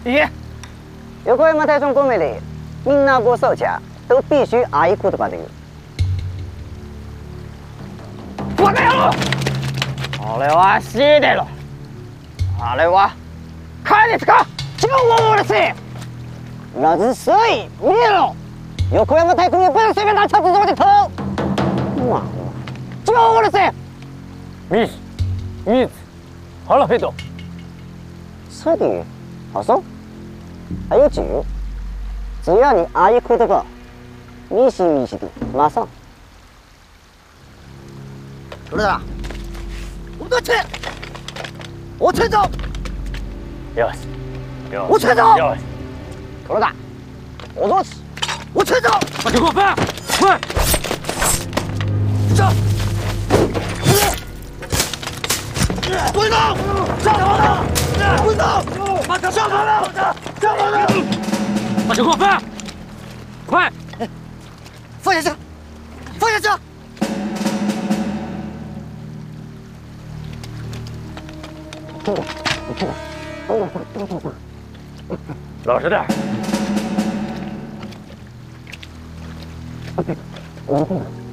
耶！如果没太中国美的，民哪国少家都必须阿姨裤子把这个。我来了！好嘞，我洗得了。好嘞，我看你这个，就我的事。老子谁灭了？有空要么太空也不能随便拿枪指着我的头。妈的，就我的事。米子，好了，裴总。彻底，好说。还有酒，只要你阿姨裤子包，米西的，马上。出来了，我们去，我全走。よし。我全走。出来了，我坐起，我全走。把酒给我分，快！上！滚走！上跑道！滚走！上跑道！上跑道！把酒给我分，快！放下车！放下车！老实点。